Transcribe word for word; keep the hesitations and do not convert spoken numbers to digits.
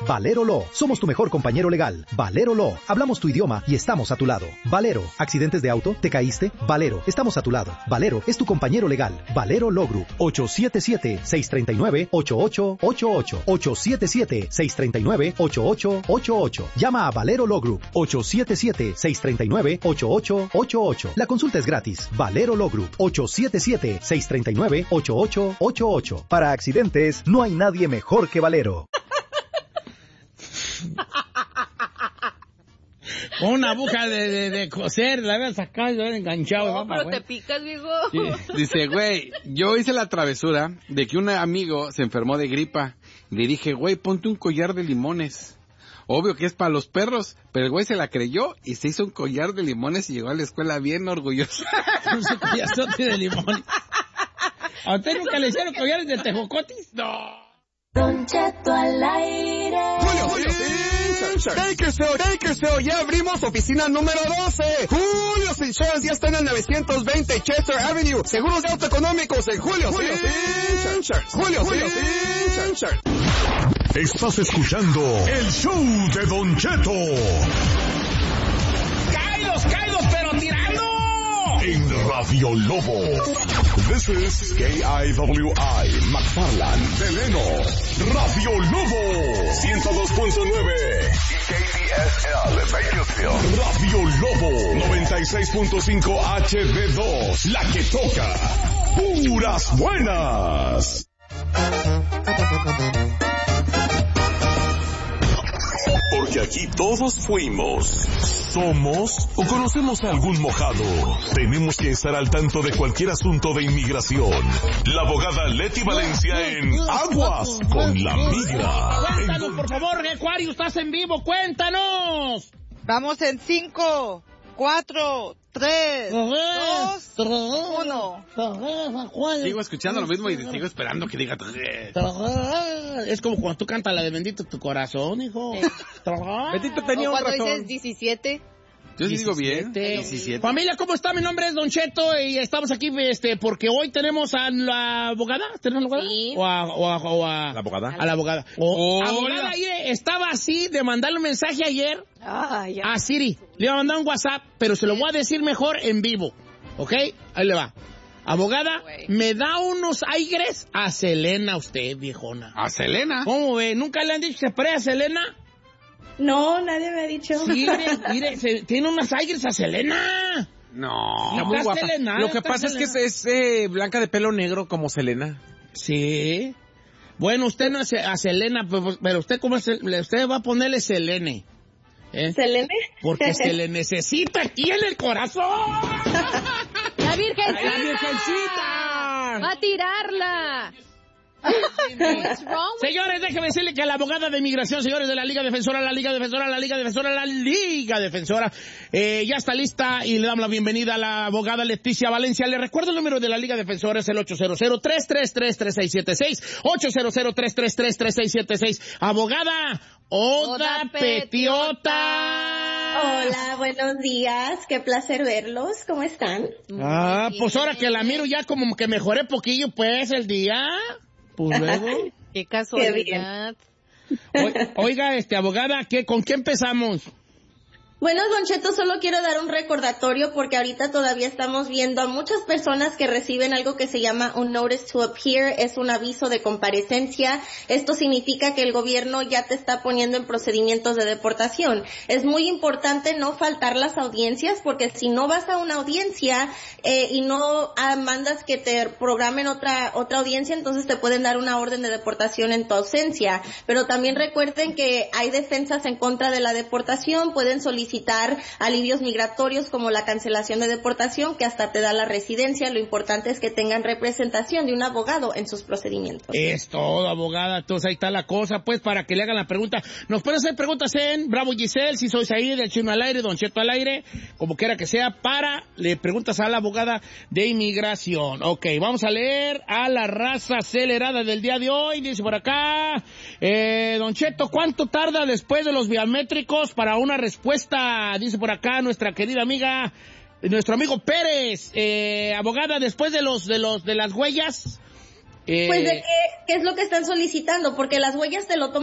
Valero Law. Somos tu mejor compañero legal. Valero Law. Hablamos tu idioma y estamos a tu lado. Valero. ¿Accidentes de auto? ¿Te caíste? Valero. Estamos a tu lado. Valero es tu compañero legal. Valero Law Group. ocho siete siete, seis tres nueve, ocho ocho ocho ocho. ocho siete siete, seis tres nueve, ocho ocho ocho ocho. Llama a Valero Law Group. ocho siete siete, seis tres nueve, ocho ocho ocho ocho. La consulta es gratis. Valero Law Group. ocho siete siete, seis tres nueve, ocho ocho ocho ocho. Para accidentes, no hay nadie mejor que Valero. Con una aguja de, de, de coser, la había sacado y la había enganchado. No, papá, pero güey. te picas, viejo. Sí. Dice, güey, yo hice la travesura de que un amigo se enfermó de gripa. Le dije, güey, ponte un collar de limones. Obvio que es para los perros, pero el güey se la creyó y se hizo un collar de limones y llegó a la escuela bien orgulloso. Un collazote de limón. ¿A usted nunca le hicieron collares de tejocotis? No. Don Cheto al aire. Julio, Julio, sí. Take Take ya abrimos oficina número doce. Julio's Insurance ya está en el novecientos veinte Chester Avenue. Seguros de auto económicos en Julio, Julio, Insurance. Julio, Julio, Insurance. Estás escuchando el show de Don Cheto. ¡Caídos, caídos, pero tirando! En Radio Lobo. This is K I W I, McFarland, Deleno. Radio Lobo. ciento dos punto nueve. Y K D S L, Bakersfield. Radio Lobo. noventa y seis punto cinco H D dos. La que toca. Puras buenas. Porque aquí todos fuimos, somos o conocemos a algún mojado. Tenemos que estar al tanto de cualquier asunto de inmigración. La abogada Leti Valencia en Aguas con la Migra. Cuéntanos, por favor, Acuario, estás en vivo, cuéntanos. Vamos en cinco, cuatro, tres, dos, uno. Sigo escuchando lo mismo y sigo esperando que diga... Es como cuando tú cantas la de Bendito tu corazón, hijo. Bendito tenía O un cuando razón. dices diecisiete. Yo sí digo bien. diecisiete. Familia, ¿cómo está? Mi nombre es Don Cheto y estamos aquí este porque hoy tenemos a la abogada. ¿Tenemos a la abogada? Sí. O a, o a, o a ¿La abogada? A la abogada. O, abogada, ahí estaba así de mandarle un mensaje ayer Ah, ya. a Siri. Le iba a mandar un WhatsApp, pero se lo voy a decir mejor en vivo. ¿Ok? Ahí le va. Abogada, Güey. me da unos aires a Selena usted, viejona. ¿A Selena? ¿Cómo ve? ¿Nunca le han dicho que se parece a Selena? No, nadie me ha dicho. Sí, mire, mire, se- tiene unos aires a Selena. No. Está Muy guapa. Selena, Lo que está pasa Selena. es que es, es eh, blanca de pelo negro como Selena. Sí. Bueno, usted no es a Selena, pero pero usted cómo es, usted va a ponerle Selene. ¿Eh? ¿Selene? Porque se le necesita aquí en el corazón. ¡La Virgencita! ¡La Virgencita! ¡Va a tirarla! What's wrong with- Señores, déjeme decirle que a la abogada de inmigración, señores de la Liga Defensora, la Liga Defensora, la Liga Defensora, la Liga Defensora, eh, ya está lista y le damos la bienvenida a la abogada Leticia Valencia. Le recuerdo el número de la Liga Defensora, es el ocho cero cero, tres tres tres, tres seis siete seis, ocho cero cero, tres tres tres, tres seis siete seis. Abogada Oda Oda Petiota. Hola, buenos días. Qué placer verlos. ¿Cómo están? Ah, pues ahora que la miro ya como que mejoré poquillo, pues, el día. Pues luego. Qué casualidad. O- Oiga, este, abogada, ¿qué, ¿con qué empezamos? Bueno, Don Cheto, solo quiero dar un recordatorio porque ahorita todavía estamos viendo a muchas personas que reciben algo que se llama un Notice to Appear, es un aviso de comparecencia. Esto significa que el gobierno ya te está poniendo en procedimientos de deportación. Es muy importante no faltar las audiencias porque si no vas a una audiencia eh, y no ah, mandas que te programen otra otra audiencia, entonces te pueden dar una orden de deportación en tu ausencia. Pero también recuerden que hay defensas en contra de la deportación, pueden solicitar alivios migratorios como la cancelación de deportación, que hasta te da la residencia. Lo importante es que tengan representación de un abogado en sus procedimientos. Es todo, abogada. Entonces ahí está la cosa, pues, para que le hagan la pregunta. Nos pueden hacer preguntas en Bravo Giselle, si sois ahí, del Chino al aire, Don Cheto al aire, como quiera que sea, para, le preguntas a la abogada de inmigración. Ok, vamos a leer a la raza acelerada del día de hoy. Dice por acá, eh, Don Cheto, ¿cuánto tarda después de los biométricos para una respuesta? Dice por acá nuestra querida amiga, nuestro amigo Pérez, eh, abogada, después de los, de los, de las huellas. Eh, Pues de qué, qué es lo que están solicitando, porque las huellas te lo toman